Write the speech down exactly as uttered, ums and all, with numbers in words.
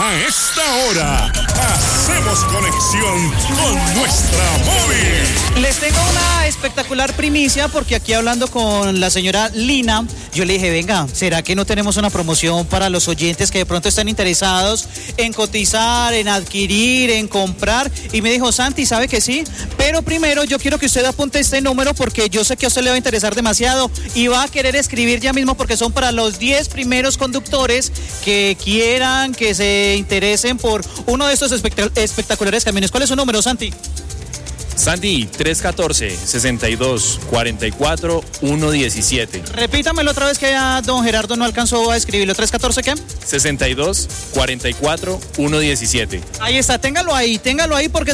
A esta hora, hacemos conexión con nuestra móvil. Les tengo una espectacular primicia porque aquí hablando con la señora Lina, yo le dije, venga, ¿será que no tenemos una promoción para los oyentes que de pronto están interesados en cotizar, en adquirir, en comprar? Y me dijo, Santi, ¿sabe que sí? Pero primero yo quiero que usted apunte este número porque yo sé que a usted le va a interesar demasiado y va a querer escribir ya mismo porque son para los diez primeros conductores que quieran, que se interesen por uno de estos espect- espectaculares camiones. ¿Cuál es su número, Santi? Santi, tres uno cuatro, seis dos, cuatro cuatro, uno uno siete. Repítamelo otra vez que ya don Gerardo no alcanzó a escribirlo. ¿tres uno cuatro qué? seis dos, cuatro cuatro, uno uno siete. Ahí está, téngalo ahí, téngalo ahí porque